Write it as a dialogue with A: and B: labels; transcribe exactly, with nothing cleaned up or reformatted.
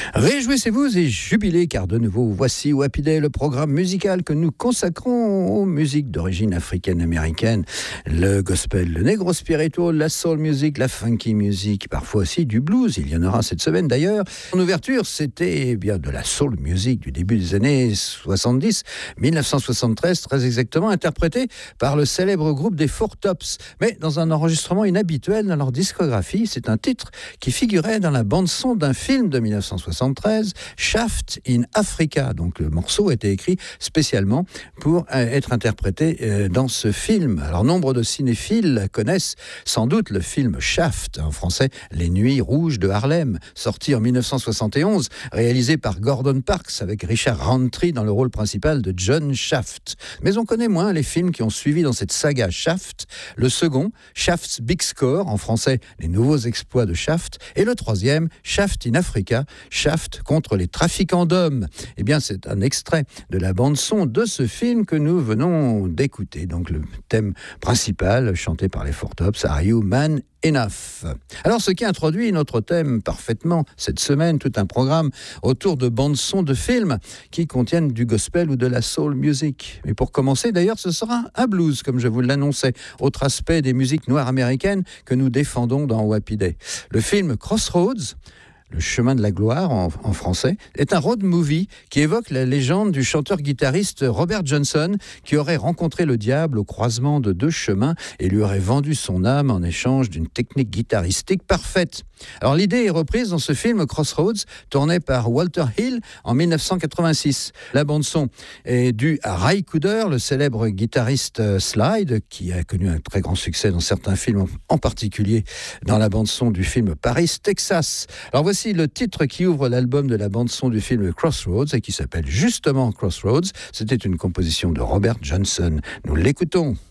A: Réjouissez-vous et jubilez car de nouveau voici Happy Day, le programme musical que nous consacrons aux musiques d'origine africaine-américaine, le gospel, le negro spiritual, la soul music, la funky music, parfois aussi du blues, il y en aura cette semaine d'ailleurs. En ouverture, c'était eh bien de la soul music du début des années soixante-dix, dix-neuf cent soixante-treize très exactement, interprétée par le célèbre groupe des Four Tops, mais dans un enregistrement inhabituel dans leur discographie. C'est un titre qui figurait dans la bande-son d'un film de dix-neuf cent soixante-treize, Shaft in Africa. Donc le morceau a été écrit spécialement pour euh, être interprété euh, dans ce film. Alors nombre de cinéphiles connaissent sans doute le film Shaft, en français Les Nuits Rouges de Harlem, sorti en dix-neuf cent soixante et onze, réalisé par Gordon Parks avec Richard Roundtree dans le rôle principal de John Shaft. Mais on connaît moins les films qui ont suivi dans cette saga Shaft. Le second, Shaft's Big Score, en français Les Nouveaux Exploits de Shaft, et le troisième, Shaft in Africa, Shaft contre les trafiquants d'hommes. Eh bien, c'est un extrait de la bande-son de ce film que nous venons d'écouter. Donc, le thème principal, chanté par les Four Tops, Are You Man Enough? Alors, ce qui introduit notre thème parfaitement cette semaine, tout un programme autour de bandes-son de films qui contiennent du gospel ou de la soul music. Mais pour commencer, d'ailleurs, ce sera un blues, comme je vous l'annonçais, autre aspect des musiques noires américaines que nous défendons dans Happy Day. Le film Crossroads, Le chemin de la gloire en, en français, est un road movie qui évoque la légende du chanteur-guitariste Robert Johnson qui aurait rencontré le diable au croisement de deux chemins et lui aurait vendu son âme en échange d'une technique guitaristique parfaite. Alors l'idée est reprise dans ce film Crossroads, tourné par Walter Hill en dix-neuf cent quatre-vingt-six. La bande-son est due à Ry Cooder, le célèbre guitariste slide, qui a connu un très grand succès dans certains films, en particulier dans la bande-son du film Paris, Texas. Alors voici Voici le titre qui ouvre l'album de la bande-son du film Crossroads et qui s'appelle justement Crossroads. C'était une composition de Robert Johnson. Nous l'écoutons.